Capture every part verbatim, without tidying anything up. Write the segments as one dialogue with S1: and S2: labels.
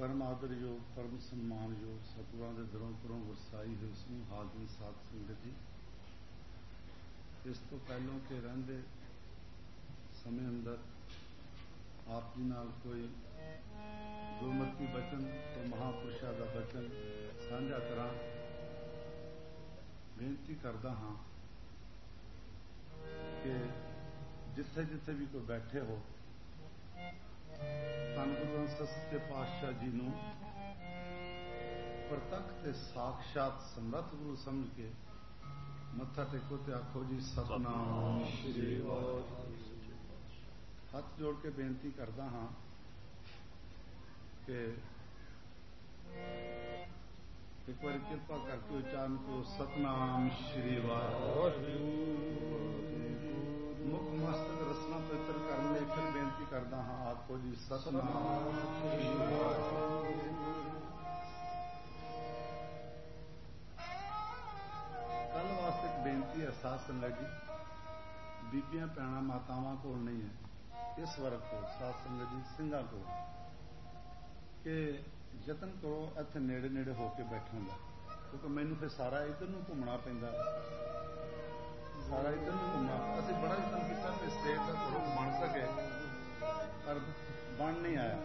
S1: परम आदर योग परम सम्मान योग सतगुਰਾਂ ਦੇ ਦਰੋਂ ਪਰੋਂ ਵਰਸਾਈ ਹੋਈ ਸਮੂਹ ਹਾਜ਼ਰ ਸਾਧ ਸੰਗਤ ਜੀ, ਇਸ ਤੋਂ ਪਹਿਲੋਂ ਕਿ ਰਹਿੰਦੇ ਸਮੇਂ ਅੰਦਰ ਆਪ ਜੀ ਨਾਲ ਕੋਈ ਗੁਰਮਤਿ ਬਚਨ ਤੇ ਮਹਾਂਪੁਰਸ਼ਾਂ ਦਾ ਬਚਨ ਸਾਂਝਾ ਕਰਾਂ। ਬੇਨਤੀ ਕਰਦਾ ਹਾਂ ਕਿ ਜਿੱਥੇ ਜਿੱਥੇ ਵੀ ਕੋਈ ਬੈਠੇ ਹੋ, ਧੰਨ ਗੁਰੂ ਸੱਚੇ ਪਾਤਸ਼ਾਹ ਜੀ ਨੂੰ ਪ੍ਰਤੱਖ ਤੇ ਸਾਖਸ਼ਾਤ ਸਮਰੱਥ ਗੁਰੂ ਸਮਝ ਕੇ ਮੱਥਾ ਟੇਕੋ ਤੇ ਆਖੋ ਜੀ ਸਤਿਨਾਮ ਸ੍ਰੀ ਵਾਹਿਗੁਰੂ। ਹੱਥ ਜੋੜ ਕੇ ਬੇਨਤੀ ਕਰਦਾ ਹਾਂ ਕਿ ਇੱਕ ਵਾਰੀ ਕਿਰਪਾ ਕਰਕੇ ਉਚਾਰਨ ਕਰੋ ਸਤਿਨਾਮ ਸ੍ਰੀ ਵਾਹਿਗੁਰੂ। ਮੁੱਖ ਮਸਤਕ ਰਸਨਾ ਪਵਿੱਤਰ ਕਰਨ ਲਈ ਫਿਰ ਬੇਨਤੀ ਕਰਦਾ ਹਾਂ, ਆਖੋ ਜੀ ਸਤਿਨਾਮ ਸ੍ਰੀ ਵਾਹਿਗੁਰੂ। ਕੱਲ ਵਾਸਤੇ ਇੱਕ ਬੇਨਤੀ ਹੈ ਸਾਧ ਸੰਗਤ ਜੀ, ਬੀਬੀਆਂ ਭੈਣਾਂ ਮਾਤਾਵਾਂ ਕੋਲ ਨਹੀਂ ਹੈ, ਇਸ ਵਰਗ ਕੋਲ ਸਾਧ ਸੰਗਤ ਜੀ ਸਿੰਘਾਂ ਕੋਲ, ਕਿ ਯਤਨ ਕਰੋ ਇੱਥੇ ਨੇੜੇ ਨੇੜੇ ਹੋ ਕੇ ਬੈਠਣ ਦਾ, ਕਿਉਂਕਿ ਮੈਨੂੰ ਫਿਰ ਸਾਰਾ ਇੱਧਰ ਨੂੰ ਘੁੰਮਣਾ ਪੈਂਦਾ, ਸਾਰਾ ਇੱਧਰ ਨੂੰ ਘੁੰਮਣਾ। ਅਸੀਂ ਬੜਾ ਯਤਨ ਕੀਤਾ ਕਿ ਸਟੇਜ ਦਾ ਥੋੜਾ ਬਣ ਸਕੇ, ਪਰ ਬਣ ਨਹੀਂ ਆਇਆ।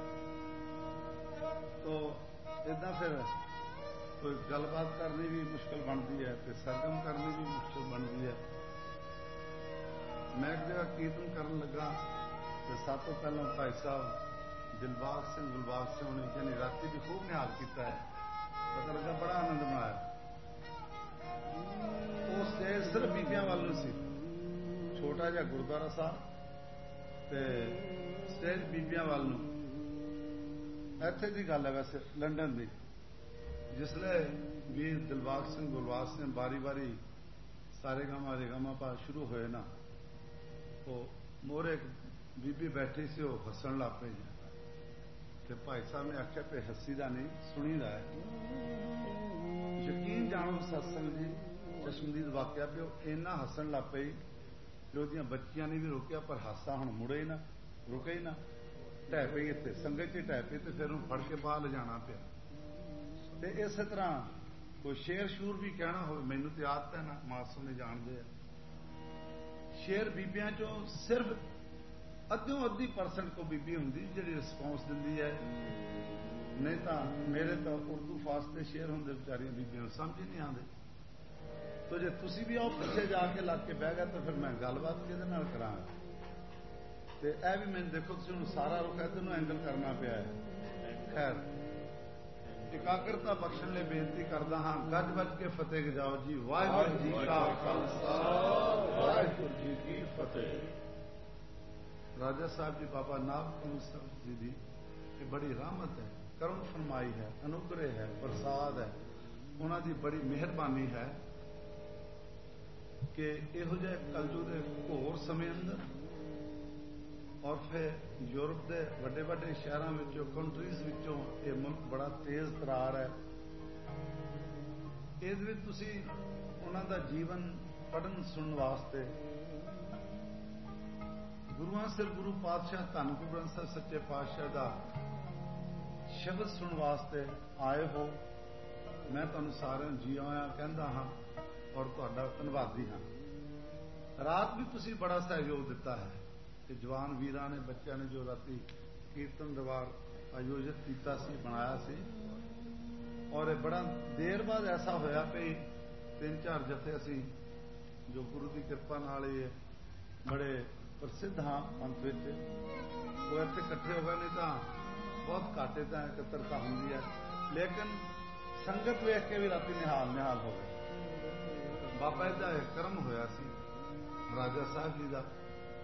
S1: ਤੋ ਏਦਾਂ ਫਿਰ ਕੋਈ ਗੱਲਬਾਤ ਕਰਨੀ ਵੀ ਮੁਸ਼ਕਿਲ ਬਣਦੀ ਹੈ ਤੇ ਸਰਗਮ ਕਰਨੀ ਵੀ ਮੁਸ਼ਕਿਲ ਬਣਦੀ ਹੈ। ਮੈਂ ਇੱਕ ਜਗ੍ਹਾ ਕੀਰਤਨ ਕਰਨ ਲੱਗਾ ਤੇ ਸਭ ਤੋਂ ਪਹਿਲਾਂ ਭਾਈ ਸਾਹਿਬ ਦਿਲਬਾਗ ਸਿੰਘ ਗੁਲਬਾਗ ਸਿੰਘ ਨੇ ਜਿਹਨੇ ਰਾਤੀ ਵੀ ਖੂਬ ਨਿਹਾਲ ਕੀਤਾ ਹੈ, ਪਤਾ ਲੱਗਾ ਬੜਾ ਆਨੰਦ ਮਨਾਇਆ। ਉਹ ਸਟੇਜ ਸਿਰਫ ਬੀਬੀਆਂ ਵੱਲ ਨੂੰ ਸੀ, ਛੋਟਾ ਜਿਹਾ ਗੁਰਦੁਆਰਾ ਸਾਹਿਬ ਤੇ ਸਟੇਜ ਬੀਬੀਆਂ ਵੱਲ ਨੂੰ। ਇੱਥੇ ਦੀ ਗੱਲ ਹੈ ਵੈਸੇ ਲੰਡਨ ਦੀ, ਜਿਸਲੇ ਵੀਰ ਦਿਲਬਾਗ ਸਿੰਘ ਗੁਲਬਾਗ ਸਿੰਘ ਬਾਰੀ ਬਾਰੀ ਸਾਰੇ ਗਾਮਾ ਰੇ ਗਾਮਾ ਪਾ ਸ਼ੁਰੂ ਹੋਏ ਨਾ, ਉਹ ਮੋਹਰੇ ਬੀਬੀ ਬੈਠੀ ਸੀ, ਉਹ ਹੱਸਣ ਲੱਗ ਪਈ ਤੇ ਭਾਈ ਸਾਹਿਬ ਨੇ ਆਖਿਆ ਕਿ ਹੱਸੀ ਦਾ ਨਹੀਂ ਸੁਣੀਦਾ ਹੈ। ਯਕੀਨ ਜਾਣੋ ਸਤਸੰਗ ਜੀ ਚਸ਼ਮਦੀਦ ਵਾਕਿਆ ਪਿਓ ਇੰਨਾ ਹੱਸਣ ਲੱਗ ਪਈ ਕਿ ਉਹਦੀਆਂ ਬੱਚੀਆਂ ਨੇ ਵੀ ਰੋਕਿਆ, ਪਰ ਹਾਸਾ ਹੁਣ ਮੁੜੇ ਹੀ ਨਾ, ਰੁਕੇ ਹੀ ਨਾ, ਢਹਿ ਪਈ ਇੱਥੇ ਸੰਗਤ ਚ ਢਹਿ ਪਈ ਤੇ ਫਿਰ ਉਹਨੂੰ ਫੜ ਕੇ ਬਾਹਰ ਲਿਜਾਣਾ ਪਿਆ। ਤੇ ਇਸੇ ਤਰ੍ਹਾਂ ਕੋਈ ਸ਼ੇਰ ਸ਼ੂਰ ਵੀ ਕਹਿਣਾ ਹੋਵੇ, ਮੈਨੂੰ ਤੇ ਆਦਤ ਹੈ ਨਾ, ਮਾਸਟਰ ਨੇ ਜਾਣਦੇ ਆ, ਸ਼ੇਰ ਬੀਬੀਆਂ ਚੋਂ ਸਿਰਫ ਅੱਧਿਓਂ ਅੱਧੀ ਪਰਸੈਂਟ ਕੋ ਬੀਬੀ ਹੁੰਦੀ ਜਿਹੜੀ ਰਿਸਪੌਂਸ ਦਿੰਦੀ ਹੈ, ਨਹੀਂ ਤਾਂ ਮੇਰੇ ਤਾਂ ਉਰਦੂ ਫਾਸਤੇ ਸ਼ੇਰ ਹੁੰਦੇ ਵਿਚਾਰੀਆਂ ਬੀਬੀਆਂ ਨੂੰ ਸਮਝ ਹੀ ਨਹੀਂ ਆਉਂਦੇ। ਤੋ ਜੇ ਤੁਸੀਂ ਵੀ ਆਓ ਪਿੱਛੇ ਜਾ ਕੇ ਲੱਗ ਕੇ ਬਹਿ ਗਏ ਤਾਂ ਫਿਰ ਮੈਂ ਗੱਲਬਾਤ ਕਿਹਦੇ ਨਾਲ ਕਰਾਂਗਾ। ਤੇ ਇਹ ਵੀ ਮੈਨੂੰ ਦੇਖੋ ਤੁਸੀਂ ਹੁਣ ਸਾਰਾ ਰੁਖ ਇੱਧਰ ਨੂੰ ਐਂਗਲ ਕਰਨਾ ਪਿਆ ਹੈ। ਖੈਰ ਇਕਾਗਰਤਾ ਬਖਸ਼ਣ ਲਈ ਬੇਨਤੀ ਕਰਦਾ ਹਾਂ, ਗੱਜ ਵੱਜ ਕੇ ਫਤਿਹ ਗਜਾਓ ਜੀ। ਵਾਹਿਗੁਰੂ ਜੀ ਕਾ ਖਾਲਸਾ ਵਾਹਿਗੁਰੂ ਜੀ ਕੀ ਫਤਿਹ। ਰਾਜਾ ਸਾਹਿਬ ਜੀ ਬਾਬਾ ਨਾਭ ਕਮਲ ਸਾਹਿਬ ਜੀ ਦੀ ਇਹ ਬੜੀ ਰਹਿਮਤ ਹੈ, ਕਰਮ ਫਰਮਾਈ ਹੈ, ਅਨੁਗ੍ਰਹਿ ਹੈ, ਪ੍ਰਸਾਦ ਹੈ, ਉਹਨਾਂ ਦੀ ਬੜੀ ਮਿਹਰਬਾਨੀ ਹੈ ਕਿ ਇਹੋ ਜਿਹੇ ਕਲਯੁਗ ਦੇ ਘੋਰ ਸਮੇਂ ਅੰਦਰ ਔਰ ਫਿਰ ਯੂਰਪ ਦੇ ਵੱਡੇ ਵੱਡੇ ਸ਼ਹਿਰਾਂ ਵਿੱਚੋਂ ਕੰਟਰੀਜ਼ ਵਿੱਚੋਂ ਇਹ ਮੁਲਕ ਬੜਾ ਤੇਜ਼ ਤਰਾਰ ਹੈ। ਇਹਦੇ ਵਿੱਚ ਤੁਸੀਂ ਉਹਨਾਂ ਦਾ ਜੀਵਨ ਪੜ੍ਹਨ ਸੁਣਨ ਵਾਸਤੇ ਗੁਰੂਆਂ ਸਿਰ ਗੁਰੂ ਪਾਤਸ਼ਾਹ ਧੰਨ ਗੁਰੂ ਗ੍ਰੰਥ ਸਾਹਿਬ ਸੱਚੇ ਪਾਤਸ਼ਾਹ ਦਾ ਸ਼ਬਦ ਸੁਣਨ ਵਾਸਤੇ ਆਏ ਹੋ। ਮੈਂ ਤੁਹਾਨੂੰ ਸਾਰਿਆਂ ਨੂੰ ਜੀ ਆਇਆਂ ਕਹਿੰਦਾ ਹਾਂ ਔਰ ਤੁਹਾਡਾ ਧੰਨਵਾਦੀ ਹਾਂ। ਰਾਤ ਵੀ ਤੁਸੀਂ ਬੜਾ ਸਹਿਯੋਗ ਦਿੱਤਾ ਹੈ ਕਿ ਜਵਾਨ ਵੀਰਾਂ ਨੇ, ਬੱਚਿਆਂ ਨੇ ਜੋ ਰਾਤੀ ਕੀਰਤਨ ਦਰਬਾਰ ਆਯੋਜਿਤ ਕੀਤਾ ਸੀ, ਬਣਾਇਆ ਸੀ, ਔਰ ਇਹ ਬੜਾ ਦੇਰ ਬਾਅਦ ਐਸਾ ਹੋਇਆ ਕਿ ਤਿੰਨ ਚਾਰ ਜਥੇ ਅਸੀਂ ਜੋ ਗੁਰੂ ਦੀ ਕਿਰਪਾ ਨਾਲ ਇਹ ਬੜੇ ਪ੍ਰਸਿੱਧ ਹਾਂ ਪੰਥ ਵਿੱਚ, ਉਹ ਇੱਥੇ ਇਕੱਠੇ ਹੋ ਗਏ, ਨਹੀਂ ਤਾਂ ਬਹੁਤ ਘਾਟੇ ਤਾਂ ਇਕੱਤਰਤਾ ਹੁੰਦੀ ਹੈ। ਲੇਕਿਨ ਸੰਗਤ ਵੇਖ ਕੇ ਵੀ ਰਾਤੀ ਨਿਹਾਲ ਨਿਹਾਲ ਹੋ ਗਏ। ਬਾਬਾ ਜੀ ਦਾ ਇਹ ਕਰਮ ਹੋਇਆ ਸੀ ਰਾਜਾ ਸਾਹਿਬ ਜੀ ਦਾ।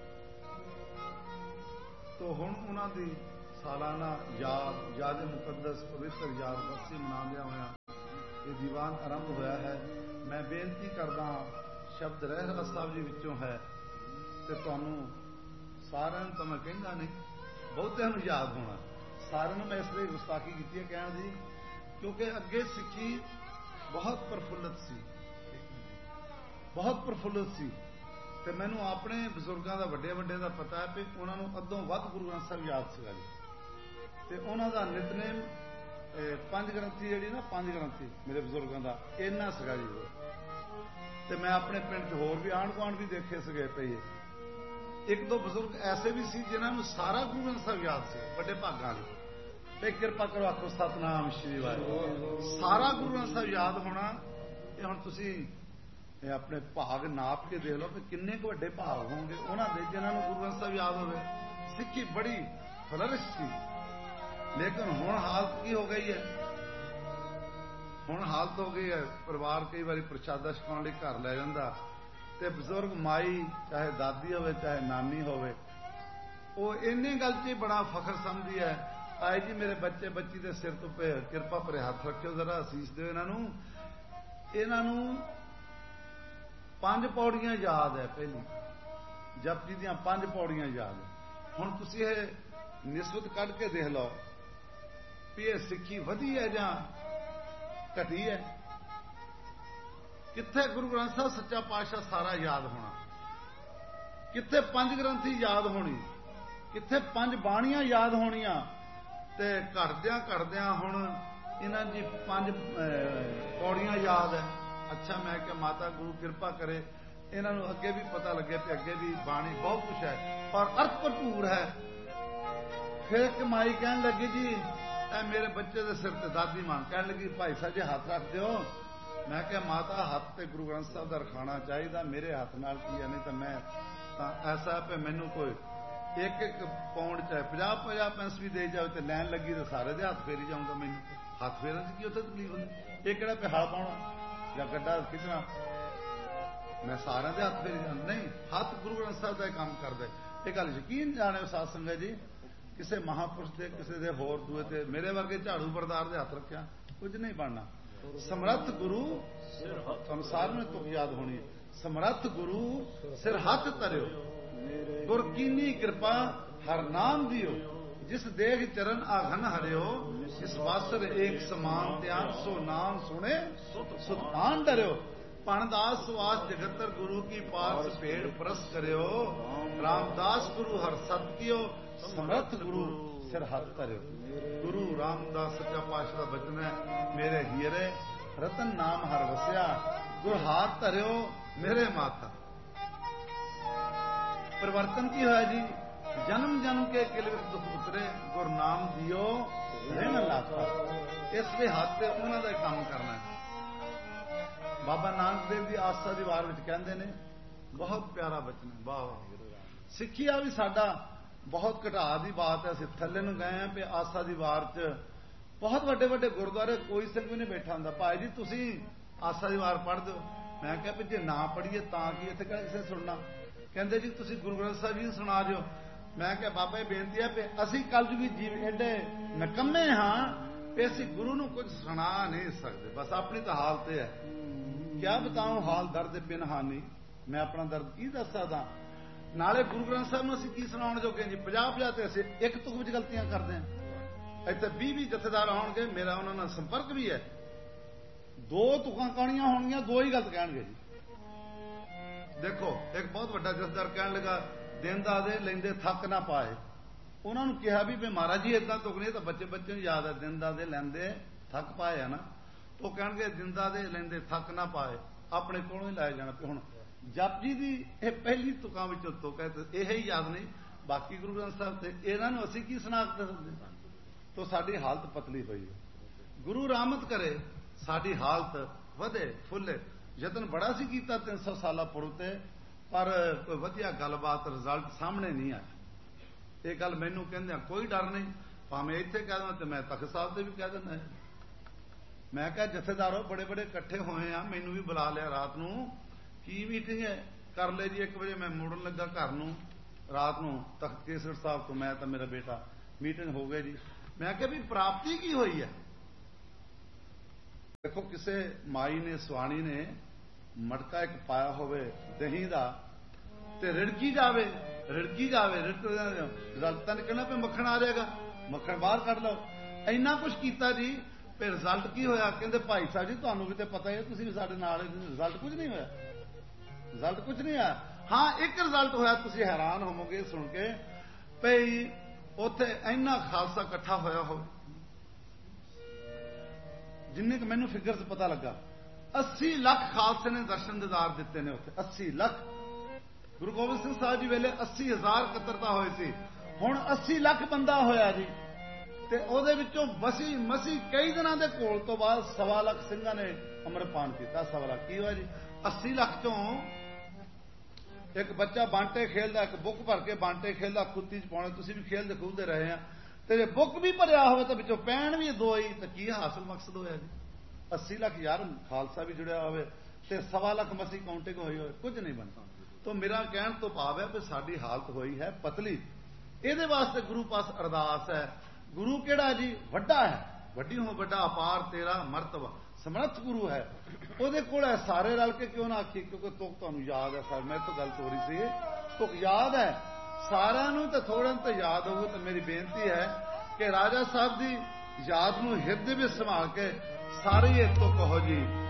S1: ਤੋ ਹੁਣ ਉਹਨਾਂ ਦੀ ਸਾਲਾਨਾ ਯਾਦ ਯਾਦ ਮੁਕੱਦਸ ਪਵਿੱਤਰ ਯਾਦ ਬਰਸੀ ਮਨਾਉਂਦਿਆਂ ਹੋਇਆ ਇਹ ਦੀਵਾਨ ਆਰੰਭ ਹੋਇਆ ਹੈ। ਮੈਂ ਬੇਨਤੀ ਕਰਦਾ ਹਾਂ, ਸ਼ਬਦ ਰਹਿਰਾਸ ਸਾਹਿਬ ਜੀ ਵਿੱਚੋਂ ਹੈ ਤੇ ਤੁਹਾਨੂੰ ਸਾਰਿਆਂ ਨੂੰ ਤਾਂ ਮੈਂ ਕਹਿੰਦਾ ਨਹੀਂ, ਬਹੁਤਿਆਂ ਨੂੰ ਯਾਦ ਹੋਣਾ। ਸਾਰਿਆਂ ਨੂੰ ਮੈਂ ਇਸ ਲਈ ਗੁਸਤਾਖੀ ਕੀਤੀ ਹੈ ਕਹਿਣ ਦੀ, ਕਿਉਂਕਿ ਅੱਗੇ ਸਿੱਖੀ ਬਹੁਤ ਪ੍ਰਫੁੱਲਤ ਸੀ, ਬਹੁਤ ਪ੍ਰਫੁੱਲਤ ਸੀ ਤੇ ਮੈਨੂੰ ਆਪਣੇ ਬਜ਼ੁਰਗਾਂ ਦਾ ਵੱਡੇ ਵੱਡੇ ਦਾ ਪਤਾ ਹੈ ਕਿ ਉਹਨਾਂ ਨੂੰ ਅੱਧੋਂ ਵੱਧ ਗੁਰੂ ਗ੍ਰੰਥ ਸਾਹਿਬ ਯਾਦ ਸੀਗਾ ਜੀ। ਤੇ ਉਹਨਾਂ ਦਾ ਨਿਤਨੇਮ ਪੰਜ ਗ੍ਰੰਥੀ ਜਿਹੜੀ ਨਾ ਪੰਜ ਗ੍ਰੰਥੀ ਮੇਰੇ ਬਜ਼ੁਰਗਾਂ ਦਾ ਇੰਨਾ ਸੀਗਾ ਜੀ ਤੇ ਮੈਂ ਆਪਣੇ ਪਿੰਡ 'ਚ ਹੋਰ ਵੀ ਆਂਢ ਗੁਆਂਢ ਵੀ ਦੇਖੇ ਸੀਗੇ ਪਈ। ਇੱਕ ਦੋ ਬਜ਼ੁਰਗ ਐਸੇ ਵੀ ਸੀ ਜਿਨ੍ਹਾਂ ਨੂੰ ਸਾਰਾ ਗੁਰੂ ਗ੍ਰੰਥ ਸਾਹਿਬ ਯਾਦ ਸੀ, ਵੱਡੇ ਭਾਗਾਂ ਵਾਲੇ। ਤੇ ਕਿਰਪਾ ਕਰੋ ਆਖੋ ਸਤਨਾਮ ਸ਼੍ਰੀ ਵਾਹਿਗੁਰੂ। ਸਾਰਾ ਗੁਰੂ ਗ੍ਰੰਥ ਸਾਹਿਬ ਯਾਦ ਹੋਣਾ ਇਹ ਹੁਣ ਤੁਸੀਂ ਇਹ ਆਪਣੇ ਭਾਗ ਨਾਪ ਕੇ ਦੇਖ ਲਓ ਕਿ ਕਿੰਨੇ ਕੁ ਵੱਡੇ ਭਾਗ ਹੋਣਗੇ ਉਹਨਾਂ ਦੇ ਜਿਨ੍ਹਾਂ ਨੂੰ ਗੁਰੂ ਗ੍ਰੰਥ ਸਾਹਿਬ ਯਾਦ ਹੋਵੇ। ਸਿੱਖੀ ਬੜੀ ਫਲਰਿਸ਼ ਸੀ, ਲੇਕਿਨ ਹੁਣ ਹਾਲਤ ਕੀ ਹੋ ਗਈ ਹੈ? ਹੁਣ ਹਾਲਤ ਹੋ ਗਈ ਹੈ ਪਰਿਵਾਰ ਕਈ ਵਾਰੀ ਪ੍ਰਸ਼ਾਦਾ ਛਕਾਉਣ ਲਈ ਘਰ ਲੈ ਜਾਂਦਾ ਤੇ ਬਜ਼ੁਰਗ ਮਾਈ ਚਾਹੇ ਦਾਦੀ ਹੋਵੇ ਚਾਹੇ ਨਾਨੀ ਹੋਵੇ ਉਹ ਇੰਨੀ ਗੱਲ 'ਚ ਹੀ ਬੜਾ ਫਖਰ ਸਮਝਦੀ ਹੈ। ਆਏ ਜੀ ਮੇਰੇ ਬੱਚੇ ਬੱਚੀ ਦੇ ਸਿਰ ਤੋਂ ਕਿਰਪਾ ਭਰੇ ਹੱਥ ਰੱਖਿਓ, ਜ਼ਰਾ ਅਸੀਸ ਦਿਓ ਇਹਨਾਂ ਨੂੰ। ਇਹਨਾਂ ਨੂੰ ਪੰਜ ਪੌੜੀਆਂ ਯਾਦ ਹੈ, ਪਹਿਲੀ ਜਪਜੀ ਦੀਆਂ ਪੰਜ ਪੌੜੀਆਂ ਯਾਦ ਹੈ। ਹੁਣ ਤੁਸੀਂ ਇਹ ਨਿਸਬਤ ਕੱਢ ਕੇ ਦੇਖ ਲਓ ਵੀ ਇਹ ਸਿੱਖੀ ਵਧੀ ਹੈ ਜਾਂ ਘਟੀ ਹੈ। ਕਿੱਥੇ ਗੁਰੂ ਗ੍ਰੰਥ ਸਾਹਿਬ ਸੱਚਾ ਪਾਤਸ਼ਾਹ ਸਾਰਾ ਯਾਦ ਹੋਣਾ, ਕਿੱਥੇ ਪੰਜ ਗ੍ਰੰਥੀ ਯਾਦ ਹੋਣੀ, ਕਿੱਥੇ ਪੰਜ ਬਾਣੀਆਂ ਯਾਦ ਹੋਣੀਆਂ। ਤੇ ਘੜਦਿਆਂ ਘੜਦਿਆਂ ਹੁਣ ਇਹਨਾਂ ਦੀ ਪੰਜ ਪੌੜੀਆਂ ਯਾਦ ਹੈ। ਅੱਛਾ, ਮੈਂ ਕਿਹਾ ਮਾਤਾ ਗੁਰੂ ਕਿਰਪਾ ਕਰੇ ਇਹਨਾਂ ਨੂੰ ਅੱਗੇ ਵੀ ਪਤਾ ਲੱਗੇ ਤੇ ਅੱਗੇ ਵੀ ਬਾਣੀ ਬਹੁਤ ਕੁਛ ਹੈ ਪਰ ਅਰਥ ਭਰਪੂਰ ਹੈ। ਫਿਰ ਇੱਕ ਮਾਈ ਕਹਿਣ ਲੱਗੀ ਜੀ ਇਹ ਮੇਰੇ ਬੱਚੇ ਦੇ ਸਿਰ ਤੇ ਦਾਦੀ ਮਾਂ ਕਹਿਣ ਲੱਗੀ ਭਾਈ ਸਾਹਿਬ ਜੀ ਹੱਥ ਰੱਖ ਦਿਓ। ਮੈਂ ਕਿਹਾ ਮਾਤਾ ਹੱਥ ਤੇ ਗੁਰੂ ਗ੍ਰੰਥ ਸਾਹਿਬ ਦਾ ਰਖਾਣਾ ਚਾਹੀਦਾ, ਮੇਰੇ ਹੱਥ ਨਾਲ ਕੀ ਹੈ, ਨਹੀਂ ਤਾਂ ਮੈਂ ਤਾਂ ਐਸਾ ਪੇ ਮੈਨੂੰ ਕੋਈ ਇੱਕ ਇੱਕ ਪੌਂਡ ਚਾਹੇ ਪੰਜਾਹ ਪੰਜਾਹ ਪੈਂਸ ਵੀ ਦੇ ਜਾਵੇ ਤੇ ਲੈਣ ਲੱਗੀ ਤੇ ਸਾਰੇ ਦੇ ਹੱਥ ਫੇਰੀ ਜਾਊਂਗਾ। ਮੈਨੂੰ ਹੱਥ ਫੇਰਨ 'ਚ ਕੀ ਉੱਥੇ ਤਕਲੀਫ ਹੁੰਦੀ? ਇਹ ਕਿਹੜਾ ਪਿਹਾਲ ਪਾਉਣਾ ਜਾਂ ਗੱਡਾ ਖਿੱਚਣਾ, ਮੈਂ ਸਾਰਿਆਂ ਦੇ ਹੱਥ ਫੇਰੀ ਜਾਂਦਾ ਨਹੀਂ। ਹੱਥ ਗੁਰੂ ਗ੍ਰੰਥ ਸਾਹਿਬ ਦਾ ਕੰਮ ਕਰਦਾ। ਇਹ ਗੱਲ ਯਕੀਨ ਜਾਣਿਓ ਸਾਧ ਸੰਗਤ ਜੀ, ਕਿਸੇ ਮਹਾਂਪੁਰਸ਼ ਦੇ ਕਿਸੇ ਦੇ ਹੋਰ ਦੂਏ ਤੇ ਮੇਰੇ ਵਰਗੇ ਝਾੜੂ ਬਰਦਾਰ ਦੇ ਹੱਥ ਰੱਖਿਆ ਕੁਝ ਨਹੀਂ ਬਣਨਾ। ਸਮਰੱਥ ਗੁਰੂ ਸੰਸਾਰ ਨੂੰ ਤੁਕ ਯਾਦ ਹੋਣੀ, ਸਮਰੱਥ ਗੁਰੂ ਸਿਰ ਹੱਥ ਧਰਿਓ, ਗੁਰ ਕੀਨੀ ਕਿਰਪਾ ਹਰ ਨਾਮ ਦਿਓ, ਜਿਸ ਦੇਖ ਚਰਨ ਆਘਨ ਹਰਿਓ, ਇਸ ਵਾਸਰ ਏਕ ਸਮਾਨ ਧਿਆਨ ਸੋ ਨਾਮ ਸੁਣੇ ਸੁਤਾਨ ਡਰਿਓ। ਪਣਦਾਸ ਸੁਆਸ ਜਗਤਰ ਗੁਰੂ ਕੀ ਪਾਸ ਭੇੜ ਪ੍ਰਸ ਕਰਿਓ, ਰਾਮਦਾਸ ਗੁਰੂ ਹਰ ਸਤ ਕੀਓ, ਸਮਰੱਥ ਗੁਰੂ ਸਿਰ ਹੱਥ ਧਰਿਓ। ਗੁਰੂ ਰਾਮਦਾਸ ਸੱਚਾ ਪਾਤਸ਼ਾਹ ਦਾ ਬਚਨ ਹੈ, ਮੇਰੇ ਹੀਰੇ ਰਤਨ ਨਾਮ ਹਰ ਵਸਿਆ, ਗੁਰ ਹਾਥ ਧਰਿਓ ਮੇਰੇ ਮਾਤਾ। ਪਰਿਵਰਤਨ ਕੀ ਹੋਇਆ ਜੀ? ਜਨਮ ਜਨਮ ਕੇ ਕਿਲ ਵਿੱਚ ਦੁੱਖ ਉਤਰੇ, ਗੁਰ ਨਾਮ ਦਿਓ ਰਹਿਣ ਲਾਤਾ। ਇਸ ਦੇ ਹੱਥ ਤੇ ਉਹਨਾਂ ਦਾ ਕੰਮ ਕਰਨਾ ਹੈ। ਬਾਬਾ ਨਾਨਕ ਦੇਵ ਦੀ ਆਸਾ ਦੀ ਵਾਰ ਵਿੱਚ ਕਹਿੰਦੇ ਨੇ, ਬਹੁਤ ਪਿਆਰਾ ਬਚਨ ਹੈ। ਵਾਹ ਵਾਹ। ਸਿੱਖਿਆ ਵੀ ਸਾਡਾ ਬਹੁਤ ਘਟਾ ਦੀ ਬਾਤ ਹੈ। ਅਸੀਂ ਥੱਲੇ ਨੂੰ ਗਏ ਹਾਂ ਵੀ ਆਸਾ ਦੀ ਵਾਰ 'ਚ ਬਹੁਤ ਵੱਡੇ ਵੱਡੇ ਗੁਰਦੁਆਰੇ ਕੋਈ ਸਿੰਘ ਵੀ ਨਹੀਂ ਬੈਠਾ ਹੁੰਦਾ। ਭਾਈ ਜੀ ਤੁਸੀਂ ਆਸਾ ਦੀ ਵਾਰ ਪੜ੍ਹ ਦਿਓ। ਮੈਂ ਕਿਹਾ ਵੀ ਜੇ ਨਾ ਪੜ੍ਹੀਏ ਤਾਂ ਕੀ, ਇੱਥੇ ਕਿਹੜਾ ਕਿਸੇ ਸੁਣਨਾ। ਕਹਿੰਦੇ ਜੀ ਤੁਸੀਂ ਗੁਰੂ ਗ੍ਰੰਥ ਸਾਹਿਬ ਜੀ ਸੁਣਾ ਦਿਓ। ਮੈਂ ਕਿਹਾ ਬਾਬਾ ਇਹ ਬੇਨਤੀ ਹੈ ਵੀ ਅਸੀਂ ਕਲਯੁਗੀ ਜੀਵ ਐਡੇ ਨਕੰਮੇ ਹਾਂ ਵੀ ਅਸੀਂ ਗੁਰੂ ਨੂੰ ਕੁਝ ਸੁਣਾ ਨਹੀਂ ਸਕਦੇ। ਬਸ ਆਪਣੀ ਤਾਂ ਹਾਲਤ ਹੈ, ਕਿਆ ਬਤਾਉਂ ਹਾਲ ਦਰਦ ਬਿਨ ਹਾਨੀ, ਮੈਂ ਆਪਣਾ ਦਰਦ ਕੀ ਦੱਸ ਸਕਦਾ। ਨਾਲੇ ਗੁਰੂ ਗ੍ਰੰਥ ਸਾਹਿਬ ਨੂੰ ਅਸੀਂ ਕੀ ਸੁਣਾਉਣ ਜੋਗੇ ਜੀ? ਪੰਜਾਹ ਪੰਜਾਹ ਤੇ ਅਸੀਂ ਇੱਕ ਤੁਕ ਵਿੱਚ ਗਲਤੀਆਂ ਕਰਦੇ ਹਾਂ। ਇੱਥੇ ਵੀਹ ਵੀਹ ਜਥੇਦਾਰ ਆਉਣਗੇ, ਮੇਰਾ ਉਹਨਾਂ ਨਾਲ ਸੰਪਰਕ ਵੀ ਹੈ। ਦੋ ਤੁਕਾਂ ਕਹਾਣੀਆਂ ਹੋਣਗੀਆਂ, ਦੋ ਹੀ ਗਲਤ ਕਹਿਣਗੇ ਜੀ। ਦੇਖੋ ਇੱਕ ਬਹੁਤ ਵੱਡਾ ਜਥੇਦਾਰ ਕਹਿਣ ਲੱਗਾ ਦਿਨ ਦਾ ਦੇ ਲੈਂਦੇ ਥੱਕ ਨਾ ਪਾਏ। ਉਹਨਾਂ ਨੂੰ ਕਿਹਾ ਵੀ ਮਹਾਰਾਜ ਜੀ ਏਦਾਂ ਤੁਕਣੀ ਤਾਂ ਬੱਚੇ ਬੱਚੇ ਨੂੰ ਯਾਦ ਹੈ, ਦਿਨ ਦਾ ਦੇ ਲੈਂਦੇ ਥੱਕ ਪਾਏ ਆ ਨਾ। ਉਹ ਕਹਿਣਗੇ ਦਿਨ ਦਾ ਦੇ ਲੈਂਦੇ ਥੱਕ ਨਾ ਪਾਏ, ਆਪਣੇ ਕੋਲੋਂ ਹੀ ਲਾਇਆ ਜਾਣਾ। ਹੁਣ ਜਪ ਜੀ ਦੀ ਇਹ ਪਹਿਲੀ ਤੁਕਾਂ ਵਿੱਚੋਂ ਤੁਕ ਹੈ, ਤੇ ਇਹ ਹੀ ਯਾਦ ਨਹੀਂ। ਬਾਕੀ ਗੁਰੂ ਗ੍ਰੰਥ ਸਾਹਿਬ ਤੇ ਇਹਨਾਂ ਨੂੰ ਅਸੀਂ ਕੀ ਸੁਣਾ ਸਕਦੇ? ਤਾਂ ਸਾਡੀ ਹਾਲਤ ਪਤਲੀ ਹੋਈ ਹੈ। ਗੁਰੂ ਰਹਿਮਤ ਕਰੇ ਸਾਡੀ ਹਾਲਤ ਵਧੇ ਫੁੱਲੇ। ਯਤਨ ਬੜਾ ਸੀ ਕੀਤਾ ਤਿੰਨ ਸੌ ਸਾਲਾ ਪੁਰਬ ਤੇ, ਪਰ ਕੋਈ ਵਧੀਆ ਗੱਲਬਾਤ ਰਿਜ਼ਲਟ ਸਾਹਮਣੇ ਨਹੀਂ ਆਇਆ। ਇਹ ਗੱਲ ਮੈਨੂੰ ਕਹਿੰਦਿਆਂ ਕੋਈ ਡਰ ਨਹੀਂ, ਭਾਵੇਂ ਇੱਥੇ ਕਹਿ ਦੇਵਾਂ ਤੇ ਮੈਂ ਤਖ਼ਤ ਸਾਹਿਬ ਤੇ ਵੀ ਕਹਿ ਦਿੰਦਾ। ਮੈਂ ਕਿਹਾ ਜਥੇਦਾਰੋ ਬੜੇ ਬੜੇ ਇਕੱਠੇ ਹੋਏ ਆ, ਮੈਨੂੰ ਵੀ ਬੁਲਾ ਲਿਆ ਰਾਤ ਨੂੰ, ਕੀ ਮੀਟਿੰਗ ਹੈ? ਕਰ ਲੈ ਜੀ। ਇੱਕ ਵਜੇ ਮੈਂ ਮੁੜਨ ਲੱਗਾ ਘਰ ਨੂੰ ਰਾਤ ਨੂੰ ਤਖਤ ਕੇਸਗੜ੍ਹ ਸਾਹਿਬ ਤੋਂ, ਮੈਂ ਤਾਂ ਮੇਰਾ ਬੇਟਾ, ਮੀਟਿੰਗ ਹੋ ਗਈ ਜੀ। ਮੈਂ ਕਿਹਾ ਵੀ ਪ੍ਰਾਪਤੀ ਕੀ ਹੋਈ ਹੈ? ਦੇਖੋ ਕਿਸੇ ਮਾਈ ਨੇ ਸਵਾਣੀ ਨੇ ਮਟਕਾ ਇੱਕ ਪਾਇਆ ਹੋਵੇ ਦਹੀਂ ਦਾ ਤੇ ਰਿੜਕੀ ਜਾਵੇ ਰਿੜਕੀ ਜਾਵੇ ਰਿਜ਼ਲਟ ਤਾਂ ਨਿਕਲਣਾ ਪਏ ਮੱਖਣ ਆ ਜਾਏਗਾ, ਮੱਖਣ ਬਾਹਰ ਕੱਢ ਲਓ। ਇੰਨਾ ਕੁਛ ਕੀਤਾ ਜੀ, ਫਿਰ ਰਿਜ਼ਲਟ ਕੀ ਹੋਇਆ? ਕਹਿੰਦੇ ਭਾਈ ਸਾਹਿਬ ਜੀ ਤੁਹਾਨੂੰ ਵੀ ਤੇ ਪਤਾ ਹੈ, ਤੁਸੀਂ ਵੀ ਸਾਡੇ ਨਾਲ। ਰਿਜ਼ਲਟ ਕੁਝ ਨਹੀਂ ਹੋਇਆ, ਰਿਜ਼ਲਟ ਕੁਝ ਨਹੀਂ ਆਇਆ। ਹਾਂ ਇੱਕ ਰਿਜ਼ਲਟ ਹੋਇਆ, ਤੁਸੀਂ ਹੈਰਾਨ ਹੋਵੋਗੇ ਸੁਣ ਕੇ, ਭਈ ਉੱਥੇ ਇੰਨਾ ਖਾਲਸਾ ਇਕੱਠਾ ਹੋਇਆ ਹੋਵੇ, ਜਿੰਨੇ ਕੁ ਮੈਨੂੰ ਫਿਗਰਸ ਪਤਾ ਲੱਗਾ, ਅੱਸੀ ਲੱਖ ਖਾਲਸੇ ਨੇ ਦਰਸ਼ਨ ਦੀਦਾਰ ਦਿੱਤੇ ਨੇ ਉੱਥੇ। ਅੱਸੀ ਲੱਖ। ਗੁਰੂ ਗੋਬਿੰਦ ਸਿੰਘ ਸਾਹਿਬ ਜੀ ਵੇਲੇ ਅੱਸੀ ਹਜ਼ਾਰ ਇਕੱਤਰਤਾ ਹੋਏ ਸੀ, ਹੁਣ ਅੱਸੀ ਲੱਖ ਬੰਦਾ ਹੋਇਆ ਜੀ। ਤੇ ਉਹਦੇ ਵਿੱਚੋਂ ਬਸੀ ਮਸੀ ਕਈ ਦਿਨਾਂ ਦੇ ਘੋਲ ਤੋਂ ਬਾਅਦ ਸਵਾ ਲੱਖ ਸਿੰਘਾਂ ਨੇ ਅੰਮ੍ਰਿਤਪਾਨ ਕੀਤਾ। ਸਵਾ ਲੱਖ ਕੀ ਹੋਇਆ ਜੀ? ਅੱਸੀ ਲੱਖ ਚੋਂ ਇੱਕ ਬੱਚਾ ਬਾਂਟੇ ਖੇਲਦਾ, ਇੱਕ ਬੁੱਕ ਭਰ ਕੇ ਬਾਂਟੇ ਖੇਲਦਾ, ਖੁੱਤੀ ਚ ਪਾਉਣੇ, ਤੁਸੀਂ ਵੀ ਖੇਲਦੇ ਖੂਲਦੇ ਰਹੇ ਆ, ਤੇ ਜੇ ਬੁੱਕ ਵੀ ਭਰਿਆ ਹੋਵੇ ਤਾਂ ਵਿੱਚੋਂ ਪੈਣ ਵੀ ਦੋ ਹੀ, ਤਾਂ ਕੀ ਹਾਸਲ ਮਕਸਦ ਹੋਇਆ ਜੀ? ਅੱਸੀ ਲੱਖ ਯਾਰ ਖਾਲਸਾ ਵੀ ਜੁੜਿਆ ਹੋਵੇ ਤੇ ਸਵਾ ਲੱਖ ਮਸੀ ਕਾਊਂਟਿੰਗ ਹੋਈ ਹੋਵੇ, ਕੁਝ ਨਹੀਂ ਬਣਦਾ। ਤਾਂ ਮੇਰਾ ਕਹਿਣ ਤੋਂ ਭਾਵ ਹੈ ਕਿ ਸਾਡੀ ਹਾਲਤ ਹੋਈ ਹੈ ਪਤਲੀ। ਇਹਦੇ ਵਾਸਤੇ ਗੁਰੂ ਪਾਸ ਅਰਦਾਸ ਹੈ। ਗੁਰੂ ਕਿਹੜਾ ਜੀ? ਵੱਡਾ ਹੈ, ਵੱਡੀ ਹੋ ਵੱਡਾ ਅਪਾਰ ਤੇਰਾ ਮਰਤਬਾ, ਸਮਰੱਥ ਗੁਰੂ ਹੈ। ਉਹਦੇ ਕੋਲ ਹੈ ਸਾਰੇ ਰਲ ਕੇ ਕਿਉਂ ਨਾ ਆਖੀ, ਕਿਉਂਕਿ ਤੁਕ ਤੁਹਾਨੂੰ ਯਾਦ ਹੈ। ਸਰ ਮੈਂ ਤਾਂ ਗੱਲ ਹੋ ਰਹੀ ਸੀ, ਤੁਕ ਯਾਦ ਹੈ ਸਾਰਿਆਂ ਨੂੰ, ਤੇ ਥੋੜ੍ਹਾ ਤਾਂ ਯਾਦ ਹੋਊ। ਤਾਂ ਮੇਰੀ ਬੇਨਤੀ ਹੈ ਕਿ ਰਾਜਾ ਸਾਹਿਬ ਦੀ ਯਾਦ ਨੂੰ ਹਿਰਦੇ ਵਿੱਚ ਸੰਭਾਲ ਕੇ ਸਾਰੇ ਇਹ ਤੁਕ ਕਹੋ ਜੀ।